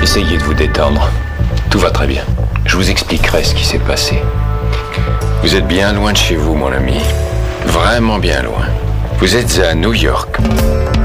Essayez de vous détendre. Tout va très bien. Je vous expliquerai ce qui s'est passé. Vous êtes bien loin de chez vous, mon ami. Vraiment bien loin. Vous êtes à New York.